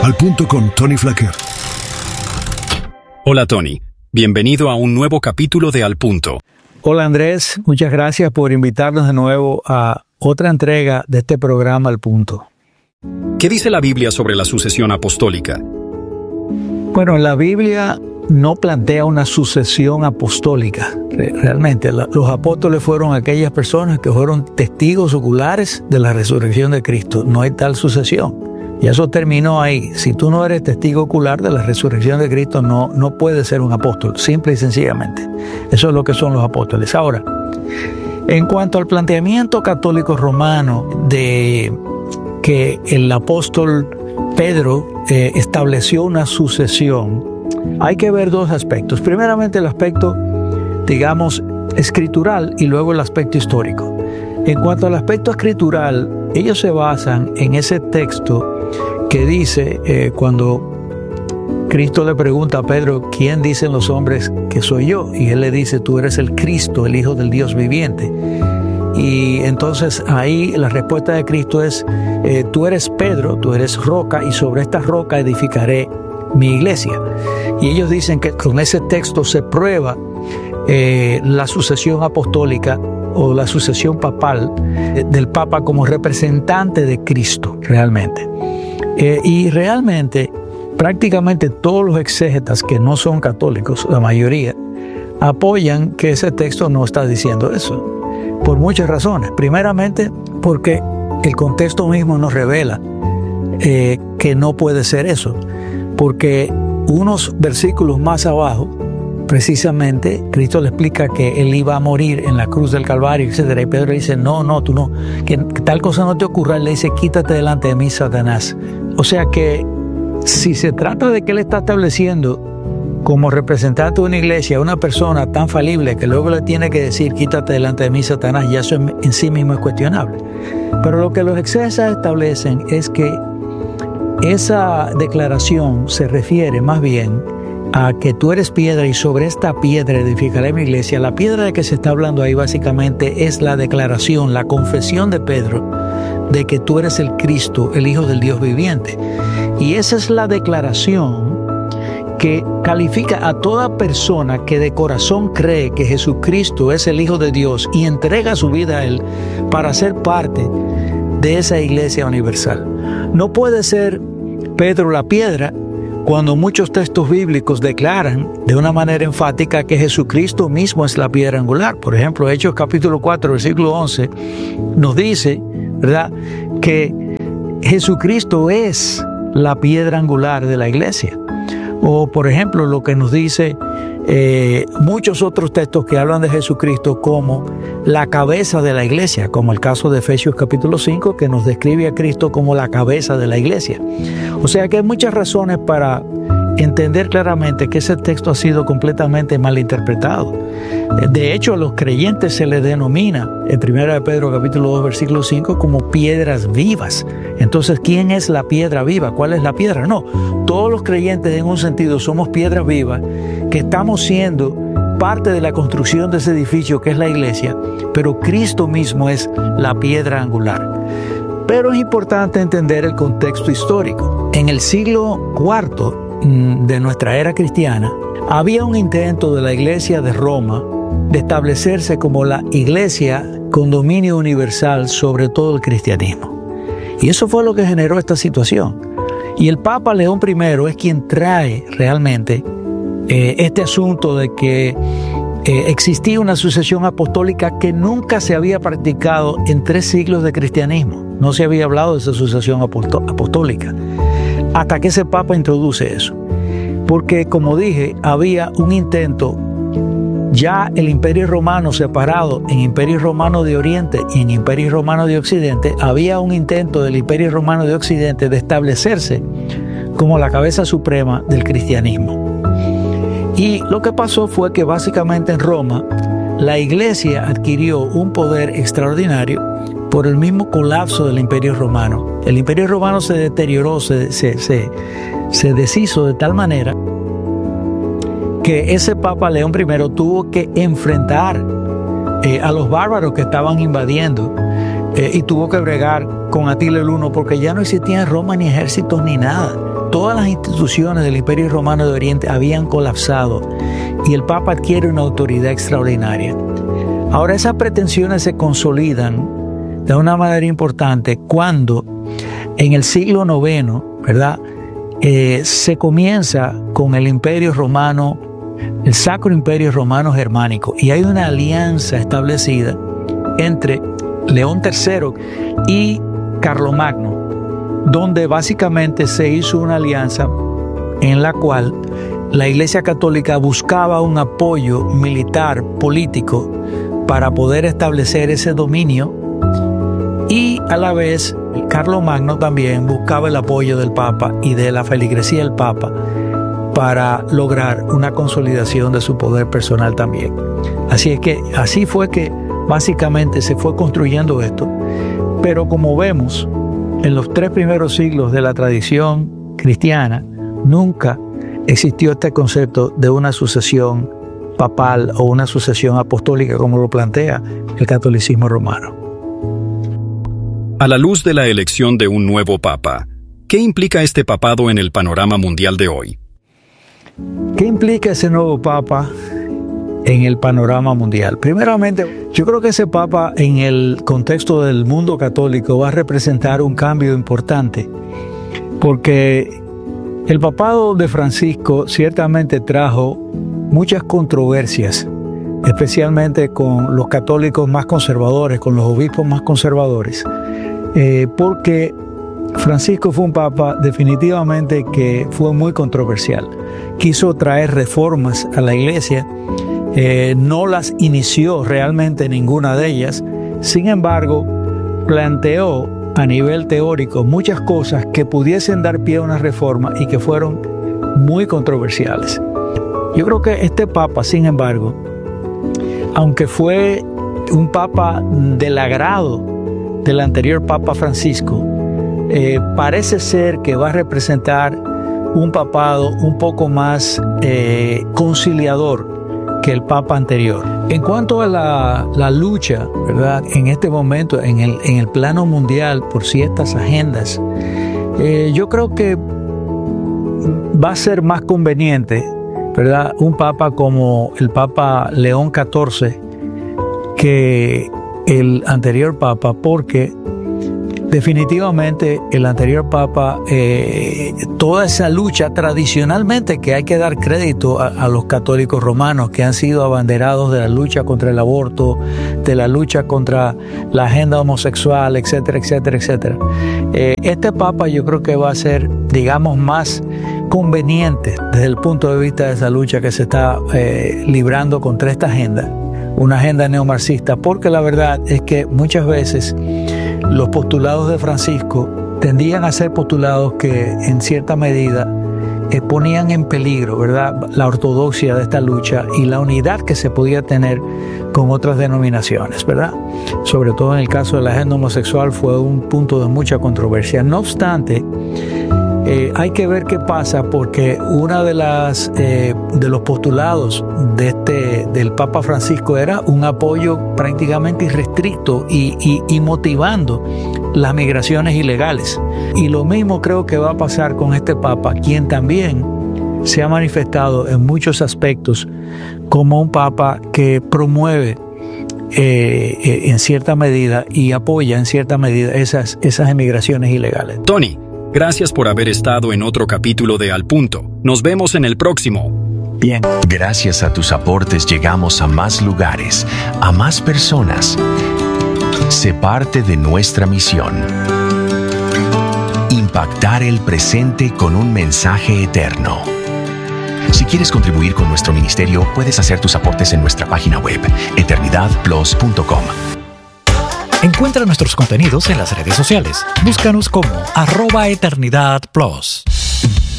Al Punto con Tony Flacker. Hola Tony, bienvenido a un nuevo capítulo de Al Punto. Hola Andrés, muchas gracias por invitarnos de nuevo a otra entrega de este programa Al Punto. ¿Qué dice la Biblia sobre la sucesión apostólica? Bueno, la Biblia no plantea una sucesión apostólica. Realmente, los apóstoles fueron aquellas personas que fueron testigos oculares de la resurrección de Cristo. No hay tal sucesión. Y eso terminó ahí. Si tú no eres testigo ocular de la resurrección de Cristo, no puedes ser un apóstol, simple y sencillamente. Eso es lo que son los apóstoles. Ahora, en cuanto al planteamiento católico romano de que el apóstol Pedro estableció una sucesión, hay que ver dos aspectos. Primeramente el aspecto, digamos, escritural y luego el aspecto histórico. En cuanto al aspecto escritural, ellos se basan en ese texto que dice, cuando Cristo le pregunta a Pedro, ¿quién dicen los hombres que soy yo? Y él le dice, tú eres el Cristo, el Hijo del Dios viviente. Y entonces ahí la respuesta de Cristo es, tú eres Pedro, tú eres roca, y sobre esta roca edificaré mi iglesia. Y ellos dicen que con ese texto se prueba la sucesión apostólica o la sucesión papal del Papa como representante de Cristo, realmente. Y realmente, prácticamente todos los exégetas que no son católicos, la mayoría, apoyan que ese texto no está diciendo eso, por muchas razones. Primeramente, porque el contexto mismo nos revela que no puede ser eso, porque unos versículos más abajo, precisamente, Cristo le explica que Él iba a morir en la cruz del Calvario, etc. Y Pedro le dice, no, tú no, que tal cosa no te ocurra. Él le dice, quítate delante de mí, Satanás. O sea que, si se trata de que Él está estableciendo como representante de una iglesia a una persona tan falible que luego le tiene que decir, quítate delante de mí, Satanás, ya eso en sí mismo es cuestionable. Pero lo que los exégetas establecen es que esa declaración se refiere más bien a que tú eres piedra y sobre esta piedra edificaré mi iglesia. La piedra de que se está hablando ahí básicamente es la declaración, la confesión de Pedro de que tú eres el Cristo, el Hijo del Dios viviente. Y esa es la declaración que califica a toda persona que de corazón cree que Jesucristo es el Hijo de Dios y entrega su vida a Él para ser parte de esa iglesia universal. No puede ser Pedro la piedra cuando muchos textos bíblicos declaran de una manera enfática que Jesucristo mismo es la piedra angular. Por ejemplo, Hechos capítulo 4, versículo 11, nos dice, ¿verdad?, que Jesucristo es la piedra angular de la iglesia. O, por ejemplo, lo que nos dice muchos otros textos que hablan de Jesucristo como la cabeza de la iglesia, como el caso de Efesios capítulo 5, que nos describe a Cristo como la cabeza de la iglesia. O sea que hay muchas razones para entender claramente que ese texto ha sido completamente malinterpretado. De hecho, a los creyentes se les denomina en 1 Pedro capítulo 2 versículo 5 como piedras vivas. Entonces, ¿quién es la piedra viva? ¿Cuál es la piedra? No, todos los creyentes en un sentido somos piedras vivas que estamos siendo parte de la construcción de ese edificio que es la iglesia, pero Cristo mismo es la piedra angular. Pero es importante entender el contexto histórico. En el siglo IV de nuestra era cristiana, había un intento de la iglesia de Roma de establecerse como la iglesia con dominio universal sobre todo el cristianismo. Y eso fue lo que generó esta situación. Y el Papa León I es quien trae realmente este asunto de que existía una sucesión apostólica que nunca se había practicado en 3 siglos de cristianismo. No se había hablado de esa sucesión apostólica hasta que ese Papa introduce eso. Porque, como dije, había un intento, ya el Imperio Romano separado en Imperio Romano de Oriente y en Imperio Romano de Occidente, había un intento del Imperio Romano de Occidente de establecerse como la cabeza suprema del cristianismo. Y lo que pasó fue que básicamente en Roma la iglesia adquirió un poder extraordinario por el mismo colapso del Imperio Romano. El Imperio Romano se deterioró, se deshizo de tal manera que ese Papa León I tuvo que enfrentar a los bárbaros que estaban invadiendo y tuvo que bregar con Atila el Uno porque ya no existía en Roma ni ejércitos ni nada. todas las instituciones del Imperio Romano de Oriente habían colapsado y el Papa adquiere una autoridad extraordinaria. Ahora esas pretensiones se consolidan de una manera importante cuando en el siglo IX, ¿verdad? Se comienza con el Imperio Romano, el Sacro Imperio Romano Germánico, y hay una alianza establecida entre León III y Carlomagno, donde básicamente se hizo una alianza en la cual la Iglesia Católica buscaba un apoyo militar, político, para poder establecer ese dominio, y a la vez Carlomagno también buscaba el apoyo del Papa y de la feligresía del Papa para lograr una consolidación de su poder personal también. Así fue que básicamente se fue construyendo esto, pero como vemos, en los 3 primeros siglos de la tradición cristiana, nunca existió este concepto de una sucesión papal o una sucesión apostólica como lo plantea el catolicismo romano. A la luz de la elección de un nuevo papa, ¿qué implica este papado en el panorama mundial de hoy? ¿Qué implica ese nuevo papa en el panorama mundial? Primeramente, yo creo que ese papa en el contexto del mundo católico va a representar un cambio importante, porque el papado de Francisco ciertamente trajo muchas controversias, especialmente con los católicos más conservadores, con los obispos más conservadores, porque Francisco fue un papa definitivamente que fue muy controversial. Quiso traer reformas a la iglesia, no las inició realmente ninguna de ellas, sin embargo, planteó a nivel teórico muchas cosas que pudiesen dar pie a una reforma y que fueron muy controversiales. Yo creo que este papa, sin embargo, aunque fue un papa del agrado del anterior Papa Francisco, parece ser que va a representar un papado un poco más conciliador que el papa anterior. En cuanto a la lucha, ¿verdad?, en este momento en el plano mundial por ciertas agendas, yo creo que va a ser más conveniente, ¿verdad?, un papa como el Papa León XIV que el anterior papa, porque definitivamente el anterior papa, toda esa lucha tradicionalmente, que hay que dar crédito a los católicos romanos que han sido abanderados de la lucha contra el aborto, de la lucha contra la agenda homosexual, etcétera, etcétera, etcétera. Este papa yo creo que va a ser, digamos, más conveniente desde el punto de vista de esa lucha que se está librando contra esta agenda, una agenda neomarxista, porque la verdad es que muchas veces los postulados de Francisco tendían a ser postulados que en cierta medida ponían en peligro, ¿verdad?, la ortodoxia de esta lucha y la unidad que se podía tener con otras denominaciones, ¿verdad? Sobre todo en el caso de la agenda homosexual fue un punto de mucha controversia. No obstante, hay que ver qué pasa, porque una de los postulados del Papa Francisco era un apoyo prácticamente irrestricto y motivando las migraciones ilegales. Y lo mismo creo que va a pasar con este Papa, quien también se ha manifestado en muchos aspectos como un Papa que promueve en cierta medida y apoya en cierta medida esas emigraciones ilegales. Tony, gracias por haber estado en otro capítulo de Al Punto. Nos vemos en el próximo. Bien. Gracias a tus aportes llegamos a más lugares, a más personas. Sé parte de nuestra misión. Impactar el presente con un mensaje eterno. Si quieres contribuir con nuestro ministerio, puedes hacer tus aportes en nuestra página web, eternidadplus.com. Encuentra nuestros contenidos en las redes sociales. Búscanos como @eternidadplus.